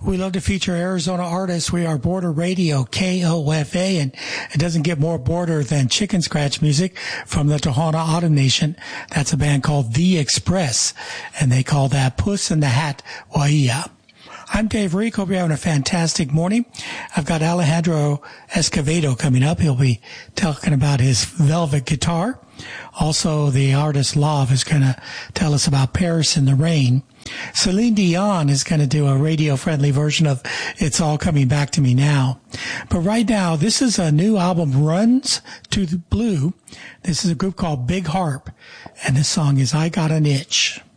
We love to feature Arizona artists. We are Border Radio, KOFA, and it doesn't get more border than chicken scratch music from the Tohono O'odham Nation. That's a band called The Express, and they call that Puss in the Hat Waia. I'm Dave Reek. Hope you're having a fantastic morning. I've got Alejandro Escovedo coming up. He'll be talking about his velvet guitar. Also, the artist Love is going to tell us about Paris in the Rain. Celine Dion is going to do a radio-friendly version of It's All Coming Back to Me Now. But right now, this is a new album, Runs to the Blue. This is a group called Big Harp, and this song is I Got an Itch.